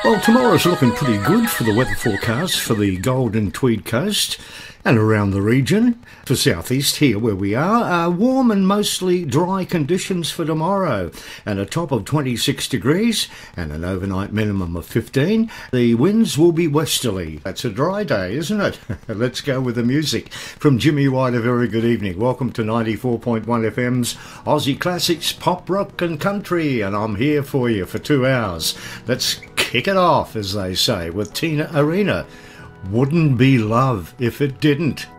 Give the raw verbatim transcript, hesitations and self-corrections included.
Well, tomorrow's looking pretty good for the weather forecast for the Gold and Tweed Coast and around the region. For southeast here where we are, uh, warm and mostly dry conditions for tomorrow and a top of twenty-six degrees and an overnight minimum of fifteen. The winds will be westerly. That's a dry day, isn't it? Let's go with the music. From Jimmy White, a very good evening. Welcome to ninety-four point one F M's Aussie Classics, Pop, Rock and Country, and I'm here for you for two hours. Let's kick it off, as they say, with Tina Arena. Wouldn't be love if it didn't.